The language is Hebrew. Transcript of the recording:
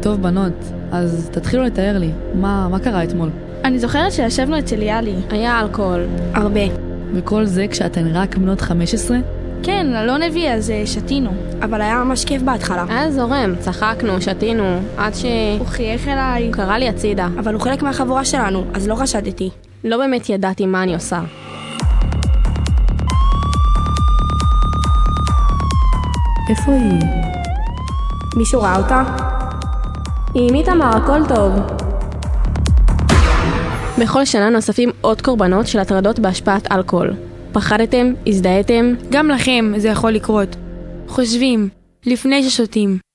טוב בנות, אז תתחילו לתאר לי, מה קרה אתמול? אני זוכרת שישבנו אצל יאלי. היה אלכוהול. הרבה. וכל זה כשאתן רק בנות 15? כן, אלון הביא, אז שתינו. אבל היה ממש כיף בהתחלה. היה זורם, צחקנו, שתינו, עד הוא חייך אליי. הוא קרא לי הצידה. אבל הוא חלק מהחבורה שלנו, אז לא חשדתי. לא באמת ידעתי מה אני עושה. איפה היא? מישהו ראה אותה? היא עם איתמר, הכל טוב. בכל שנה נוספים עוד קורבנות של הטרדות בהשפעת אלכוהול. פחדתם? הזדהיתם? גם לכם זה יכול לקרות. חושבים, לפני ששותים.